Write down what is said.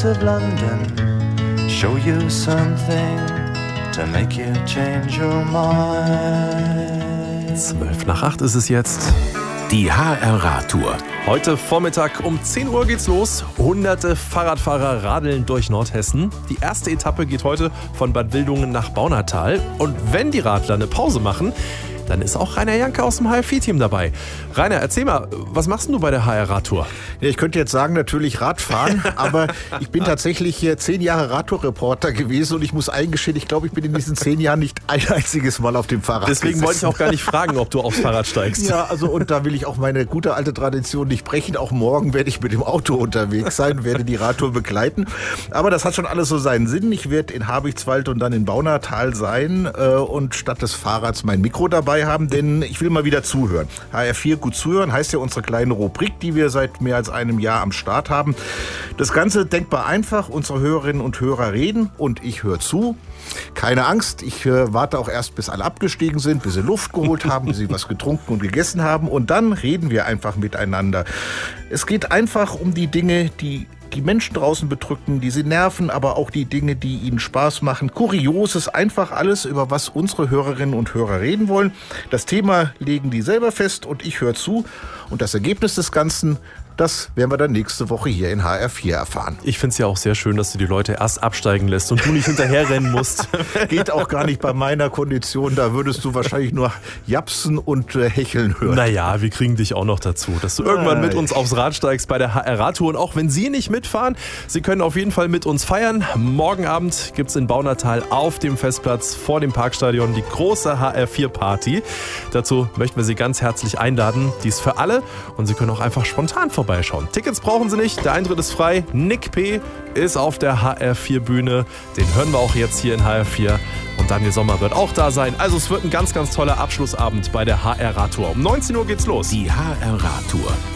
of London show you something to make you change your mind. 7:55 ist es jetzt. Die HR-Radtour. Heute Vormittag um 10 Uhr geht's los. Hunderte Fahrradfahrer radeln durch Nordhessen. Die erste Etappe geht heute von Bad Wildungen nach Baunatal. Und wenn die Radler eine Pause machen, dann ist auch Rainer Janke aus dem HR4-Team dabei. Rainer, erzähl mal, was machst du bei der HR-Radtour? Ja, ich könnte jetzt sagen, natürlich Radfahren, aber ich bin tatsächlich 10 Jahre Radtour-Reporter gewesen und ich muss eingestehen, ich glaube, ich bin in diesen 10 Jahren nicht ein einziges Mal auf dem Fahrrad Deswegen wollte ich auch gar nicht fragen, ob du aufs Fahrrad steigst. Ja, also und da will ich auch meine gute alte Tradition nicht brechen. Auch morgen werde ich mit dem Auto unterwegs sein, werde die Radtour begleiten. Aber das hat schon alles so seinen Sinn. Ich werde in Habichtswald und dann in Baunatal sein und statt des Fahrrads mein Mikro dabei haben, denn ich will mal wieder zuhören. HR4 gut zuhören heißt ja unsere kleine Rubrik, die wir seit mehr als einem Jahr am Start haben. Das Ganze denkbar einfach. Unsere Hörerinnen und Hörer reden und ich höre zu. Keine Angst, ich warte auch erst, bis alle abgestiegen sind, bis sie Luft geholt haben, bis sie was getrunken und gegessen haben und dann reden wir einfach miteinander. Es geht einfach um die Dinge, die Menschen draußen bedrücken, die sie nerven, aber auch die Dinge, die ihnen Spaß machen. Kurioses, einfach alles, über was unsere Hörerinnen und Hörer reden wollen. Das Thema legen die selber fest und ich höre zu. Und das Ergebnis des Ganzen, das werden wir dann nächste Woche hier in HR4 erfahren. Ich finde es ja auch sehr schön, dass du die Leute erst absteigen lässt und du nicht hinterherrennen musst. Geht auch gar nicht bei meiner Kondition. Da würdest du wahrscheinlich nur japsen und hecheln hören. Naja, wir kriegen dich auch noch dazu, dass du irgendwann mit uns aufs Rad steigst bei der HR-Radtour. Und auch wenn Sie nicht mitfahren, Sie können auf jeden Fall mit uns feiern. Morgen Abend gibt es in Baunatal auf dem Festplatz vor dem Parkstadion die große HR4-Party. Dazu möchten wir Sie ganz herzlich einladen. Die ist für alle und Sie können auch einfach spontan vorbeischauen. Tickets brauchen Sie nicht, der Eintritt ist frei. Nick P. ist auf der HR4-Bühne. Den hören wir auch jetzt hier in HR4. Und Daniel Sommer wird auch da sein. Also es wird ein ganz, ganz toller Abschlussabend bei der HR-Radtour. Um 19 Uhr geht's los. Die HR-Radtour.